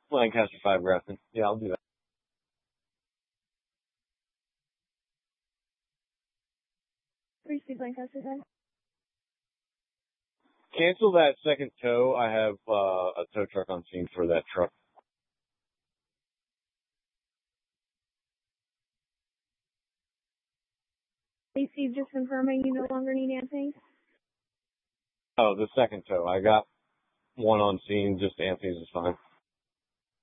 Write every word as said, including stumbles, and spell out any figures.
Lancaster five Grafton. Yeah, I'll do that. Three Steve Lancaster then. Cancel that second tow. I have uh, a tow truck on scene for that truck. Hey Steve, just confirming you no longer need Anthony's. Oh, the second tow. I got one on scene. Just Anthony's is fine.